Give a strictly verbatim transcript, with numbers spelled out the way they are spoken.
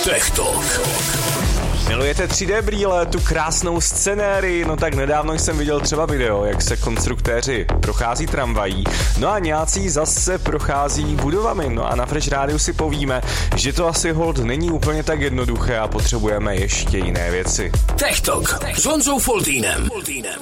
Tech Talk. Milujete tři dé brýle, tu krásnou scenérii? No tak nedávno jsem viděl třeba video, jak se konstruktéři prochází tramvají, no a nějací zase prochází budovami. No a na Fresh Rádiu si povíme, že to asi hold není úplně tak jednoduché a potřebujeme ještě jiné věci. Tech Talk s Honzou Foltýnem.